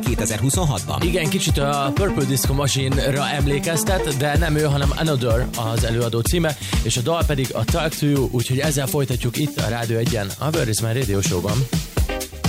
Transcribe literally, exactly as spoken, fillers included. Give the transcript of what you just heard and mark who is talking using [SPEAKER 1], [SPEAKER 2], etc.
[SPEAKER 1] kétezer-huszonhatban.
[SPEAKER 2] Igen, kicsit a Purple Disco Machine-ra emlékeztet, de nem ő, hanem Another az előadó címe, és a dal pedig a Talk to You, úgyhogy ezzel folytatjuk itt a Rádió egyen, a Where is My Radio Show-ban.